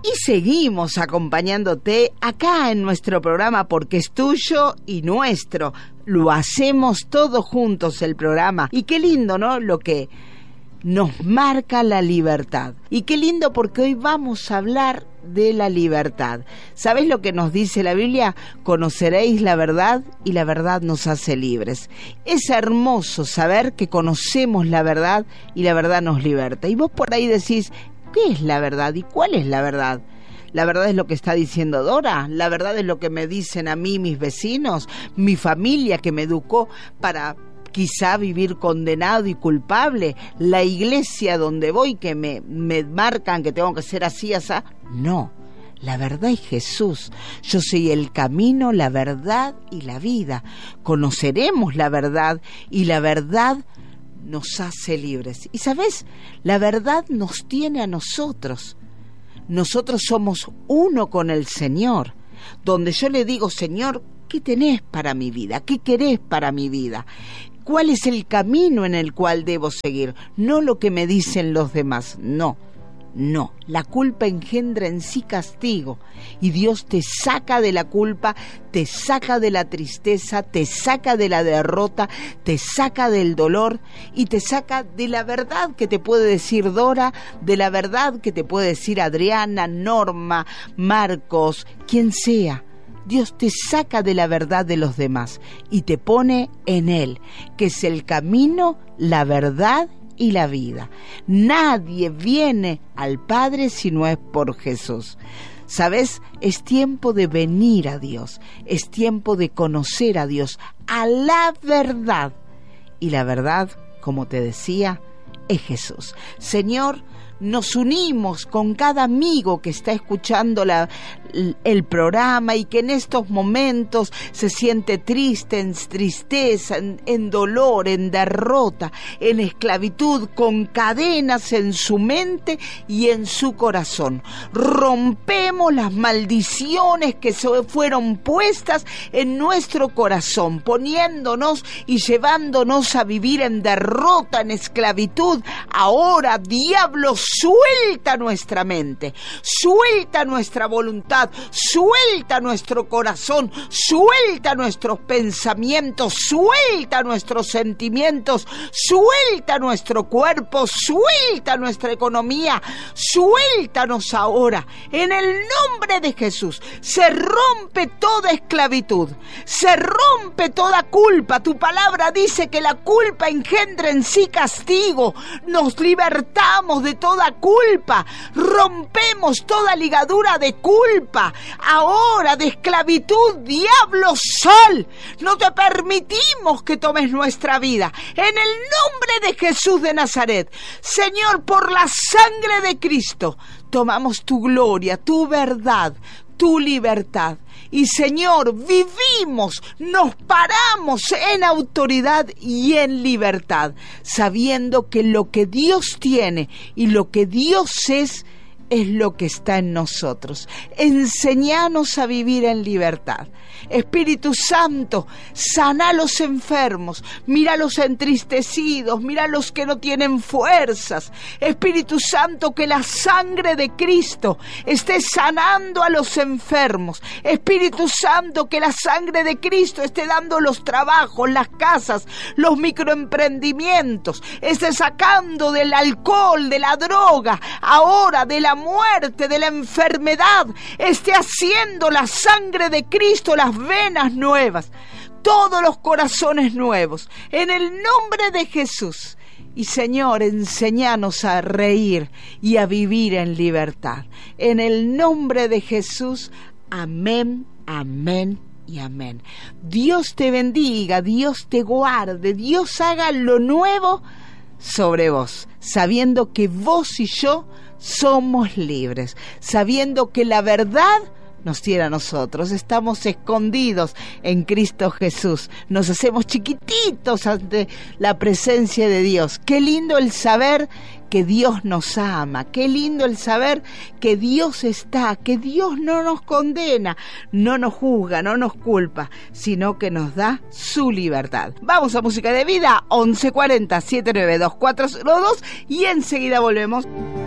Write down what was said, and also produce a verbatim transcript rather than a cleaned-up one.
Y seguimos acompañándote acá en nuestro programa porque es tuyo y nuestro. Lo hacemos todos juntos el programa. Y qué lindo, ¿no? Lo que nos marca la libertad. Y qué lindo porque hoy vamos a hablar de la libertad. ¿Sabés lo que nos dice la Biblia? Conoceréis la verdad y la verdad nos hace libres. Es hermoso saber que conocemos la verdad y la verdad nos liberta. Y vos por ahí decís, ¿qué es la verdad y cuál es la verdad? ¿La verdad es lo que está diciendo Dora? ¿La verdad es lo que me dicen a mí mis vecinos, mi familia que me educó para quizá vivir condenado y culpable? ¿La iglesia donde voy que me, me marcan que tengo que ser así, así? No, la verdad es Jesús. Yo soy el camino, la verdad y la vida. Conoceremos la verdad y la verdad nos hace libres. Y ¿sabes? La verdad nos tiene a nosotros. Nosotros somos uno con el Señor. Donde yo le digo, Señor, ¿qué tenés para mi vida? ¿Qué querés para mi vida? ¿Cuál es el camino en el cual debo seguir? No lo que me dicen los demás, no. No, la culpa engendra en sí castigo y Dios te saca de la culpa, te saca de la tristeza, te saca de la derrota, te saca del dolor y te saca de la verdad que te puede decir Dora, de la verdad que te puede decir Adriana, Norma, Marcos, quien sea. Dios te saca de la verdad de los demás y te pone en Él, que es el camino, la verdad y la vida. Nadie viene al Padre si no es por Jesús. ¿Sabes? Es tiempo de venir a Dios, es tiempo de conocer a Dios, a la verdad. Y la verdad, como te decía, es Jesús. Señor, nos unimos con cada amigo que está escuchando la, el programa y que en estos momentos se siente triste, en tristeza, en, en dolor, en derrota, en esclavitud, con cadenas en su mente y en su corazón. Rompemos las maldiciones que fueron puestas en nuestro corazón, poniéndonos y llevándonos a vivir en derrota, en esclavitud. Ahora, diablo, suelta nuestra mente, suelta nuestra voluntad, suelta nuestro corazón, suelta nuestros pensamientos, suelta nuestros sentimientos, suelta nuestro cuerpo, suelta nuestra economía, suéltanos ahora. En el nombre de Jesús se rompe toda esclavitud, se rompe toda culpa. Tu palabra dice que la culpa engendra en sí castigo. Nos libertamos de toda culpa, rompemos toda ligadura de culpa, ahora de esclavitud. Diablo, sal, no te permitimos que tomes nuestra vida. En el nombre de Jesús de Nazaret, Señor, por la sangre de Cristo, tomamos tu gloria, tu verdad, tu libertad. Y Señor, vivimos, nos paramos en autoridad y en libertad, sabiendo que lo que Dios tiene y lo que Dios es, es lo que está en nosotros. Enséñanos a vivir en libertad. Espíritu Santo, sana a los enfermos, mira a los entristecidos, mira a los que no tienen fuerzas. Espíritu Santo, que la sangre de Cristo esté sanando a los enfermos. Espíritu Santo, que la sangre de Cristo esté dando los trabajos, las casas, los microemprendimientos, esté sacando del alcohol, de la droga, ahora de la muerte, de la enfermedad, esté haciendo la sangre de Cristo, las venas nuevas, todos los corazones nuevos, en el nombre de Jesús. Y Señor, enséñanos a reír y a vivir en libertad. En el nombre de Jesús, amén, amén y amén. Dios te bendiga, Dios te guarde, Dios haga lo nuevo sobre vos, sabiendo que vos y yo somos libres, sabiendo que la verdad nos tiene a nosotros. Estamos escondidos en Cristo Jesús, nos hacemos chiquititos ante la presencia de Dios. Qué lindo el saber que Dios nos ama, qué lindo el saber que Dios está, que Dios no nos condena, no nos juzga, no nos culpa, sino que nos da su libertad. Vamos a Música de Vida, once cuarenta, setenta y nueve, veinticuatro cero dos, y enseguida volvemos.